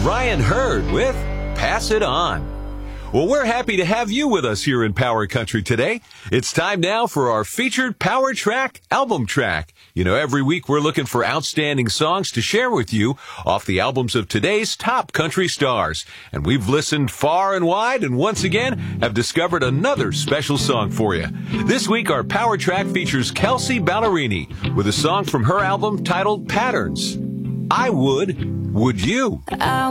Ryan Hurd with Pass It On. Well, we're happy to have you with us here in Power Country today. It's time now for our featured Power Track album track. You know, every week we're looking for outstanding songs to share with you off the albums of today's top country stars. And we've listened far and wide and once again have discovered another special song for you. This week our Power Track features Kelsea Ballerini with a song from her album titled Patterns. I would you?